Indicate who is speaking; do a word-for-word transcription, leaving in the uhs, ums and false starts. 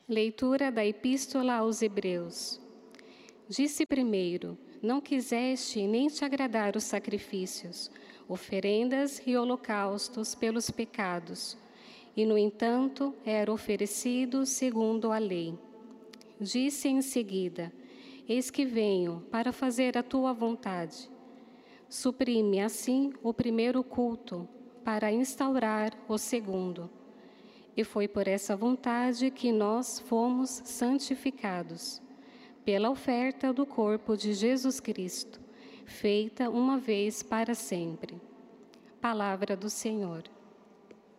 Speaker 1: Leitura da Epístola aos Hebreus. Disse primeiro: não quiseste nem te agradar os sacrifícios, oferendas e holocaustos pelos pecados, e no entanto era oferecido segundo a lei. Disse em seguida: eis que venho para fazer a tua vontade. Suprime assim o primeiro culto, para instaurar o segundo. E foi por essa vontade que nós fomos santificados, pela oferta do corpo de Jesus Cristo, feita uma vez para sempre. Palavra do Senhor.